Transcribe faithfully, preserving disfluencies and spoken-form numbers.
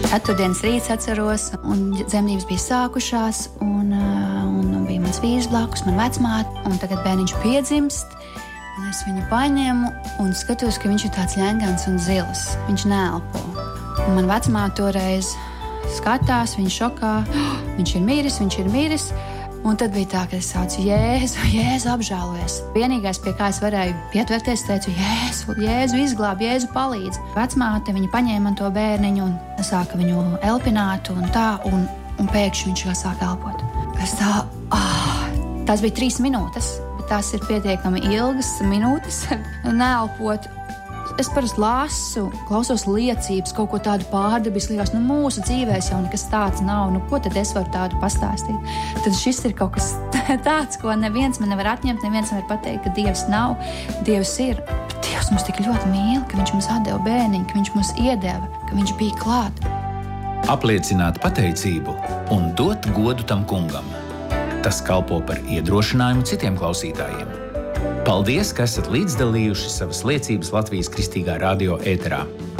Ceturtdienas rīts atceros, un dzemdības bija sākušās, un, un, un bija mans vīrs blakus, man vecmāte, un tagad bērniņš piedzimst, un es viņu paņemu un skatos, ka viņš ir tāds ļengans un zils. Viņš neelpo. Un man vecmāte toreiz skatās, viņš šokā, oh, viņš ir miris, viņš ir miris. Un tad bija tā, ka es saucu Jēzu, Jēzu apžēlojies. Vienīgais, pie kā es varēju pietverties, teicu Jēzu, Jēzu izglāb, Jēzu palīdz. Vecmāte, viņa paņēma man to bērniņu un sāka viņu elpināt un tā, un, un pēkšņi viņš jau sāka elpot. Es tā, ah, tās bija trīs minūtes, bet tās ir pietiekami ilgas minūtes neelpot. Es parasti lasu, klausos liecības, kaut ko tādu pārdabisku, liekas, nu mūsu dzīvēs jau nekas tāds nav, nu ko tad es varu tādu pastāstīt? Tad šis ir kaut kas tāds, ko neviens man nevar atņemt, neviens nevar pateikt, ka Dievs nav, Dievs ir. Bet Dievs mums tik ļoti mīl, ka viņš mums atdeva bērniņu, ka viņš mums iedeva, ka viņš bija klāt. Apliecināt pateicību un dot godu tam kungam. Tas kalpo par iedrošinājumu citiem klausītājiem. Paldies, ka esat līdzdalījuši savas liecības Latvijas Kristīgā radio ēterā.